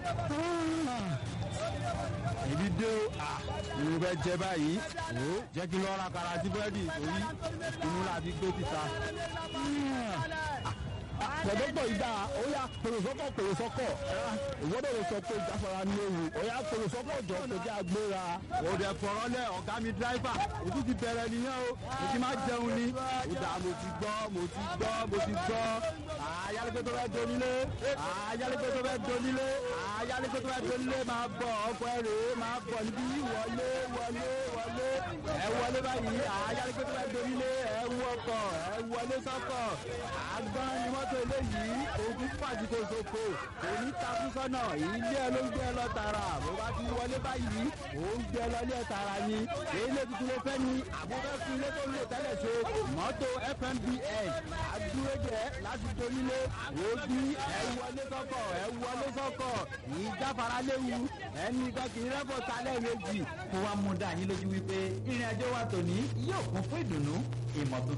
Ibi dé o, ìlú bẹ jẹ báyìí, jẹ́ kí n lọ ra kàrà sí búrẹ́dì torí inú láti gbé títa. Pọ̀dọ́pọ̀ ìdá ọ̀yà pèrèsọ́kọ̀ ìwọ́dọ̀ ló sọ pé ìjáfara ní ewu ọ̀yà pèrèsọ́kọ̀ jọ pé kí a gbéra. Òdẹ fọ̀rọ̀ lẹ̀ ọ̀gá mi dráìfà òtún ti bẹ̀rẹ̀ nìyẹn o mo ti máa jẹun ni. Ìdá mo ti gbọ́. Ayálégbé tó fẹ́ donílé máa bọ̀ ọkọ̀ ẹ̀rọ máa bọ̀ níbí wọlé. Ẹ wọlé báyìí ayálégbé tó fẹ́ donílé ẹ wú ọkọ̀ ẹ wọlé sọ́kọ̀. Àgbọn ni mọ́tò eléyìí ògùn fàjìkò soko òní takú sọ́nà ilé ẹ ló ń gbé ẹ lọ tààrà bó bá ti wọlé báyìí ó ń gbé ẹ lọ ilé tààrà ni ilé tuntun ló fẹ́ ni àbúfẹ́ fún ilé tó ń lò tẹ́lẹ̀ ṣe mọ́tò FMBN àdúrójẹ láti donílé òbí ẹ wọlé sọ́kọ̀ ìjáfara léwu ẹnì kan kì í rẹ́pọ̀ sálẹ̀ méjì. Kó wá mú dá yín lójú wípé ìrìn àjò wa tòní yóò kún fún ìdùnnú ìmọ̀ tuntun.